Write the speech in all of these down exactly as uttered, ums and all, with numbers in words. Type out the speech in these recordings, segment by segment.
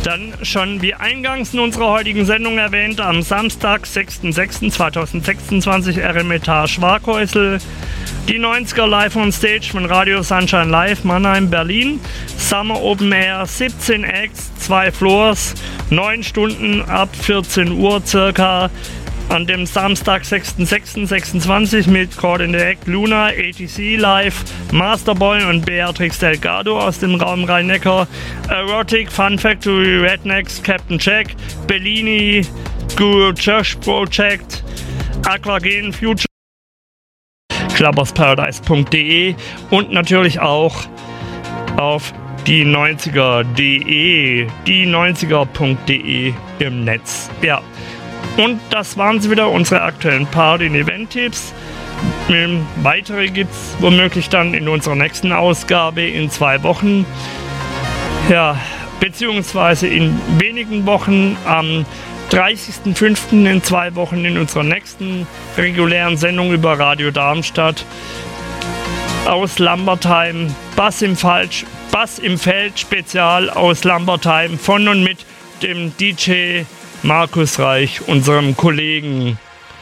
Dann schon wie eingangs in unserer heutigen Sendung erwähnt, am Samstag, sechster sechster zweitausendsechsundzwanzig R M Etage Schwarkhäusl. Die neunziger Live on Stage von Radio Sunshine Live Mannheim, Berlin. Summer Open Air, siebzehn Acts, zwei Floors, neun Stunden ab vierzehn Uhr circa. An dem Samstag, sechster sechster sechsundzwanzig mit Caught in the Act, Luna, A T C Live, Masterboy und Beatrix Delgado aus dem Raum Rhein-Neckar, Erotic, Fun Factory, Rednecks, Captain Jack, Bellini, Guru Church Project, Aquagen, Future, clubbersparadise punkt de und natürlich auch auf die neunziger punkt de, die neunziger punkt de im Netz. Ja. Und das waren sie wieder, unsere aktuellen Party- und Event-Tipps. Ähm, weitere gibt es womöglich dann in unserer nächsten Ausgabe in zwei Wochen. Ja, beziehungsweise in wenigen Wochen am dreißigster fünfter in zwei Wochen in unserer nächsten regulären Sendung über Radio Darmstadt. Aus Lambertheim, Bass im, Falsch, Bass im Feld Spezial aus Lambertheim von und mit dem D J Markus Reich, unserem Kollegen,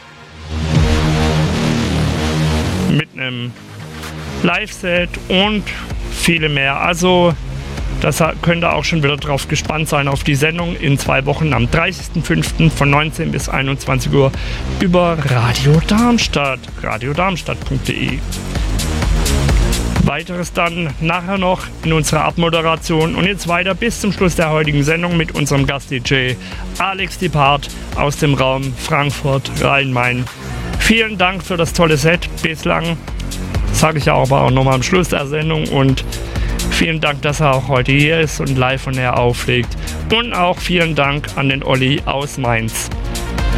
mit einem Live-Set und viele mehr. Also das könnt ihr auch schon wieder drauf gespannt sein auf die Sendung in zwei Wochen am dreißigster fünfter von neunzehn bis einundzwanzig Uhr über Radio Darmstadt, radio darmstadt punkt de. Weiteres dann nachher noch in unserer Abmoderation und jetzt weiter bis zum Schluss der heutigen Sendung mit unserem Gast-D J Alex Depart aus dem Raum Frankfurt Rhein-Main. Vielen Dank für das tolle Set bislang, sage ich auch aber auch nochmal am Schluss der Sendung, und vielen Dank, dass er auch heute hier ist und live von her auflegt, und auch vielen Dank an den Olli aus Mainz.